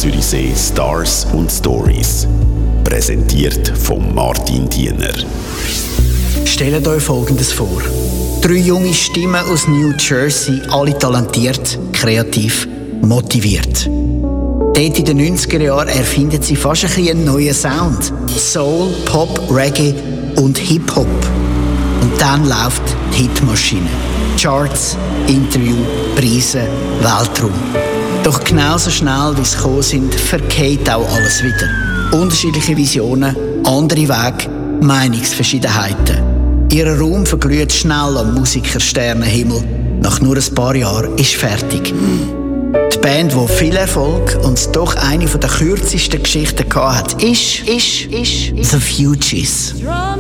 Zürichsee Stars und Stories. Präsentiert von Martin Diener. Stellt euch Folgendes vor. 3 junge Stimmen aus New Jersey, alle talentiert, kreativ, motiviert. Dort in den 90er Jahren erfinden sie fast einen neuen Sound. Soul, Pop, Reggae und Hip-Hop. Und dann läuft die Hitmaschine. Charts, Interview, Preise, Weltraum. Doch genauso schnell, wie sie gekommen sind, verkehrt auch alles wieder. Unterschiedliche Visionen, andere Wege, Meinungsverschiedenheiten. Ihr Raum verglüht schnell am Musikersternenhimmel. Nach nur ein paar Jahren ist fertig. Die Band, die viel Erfolg und doch eine der kürzesten Geschichten hatte, ist The Fugees.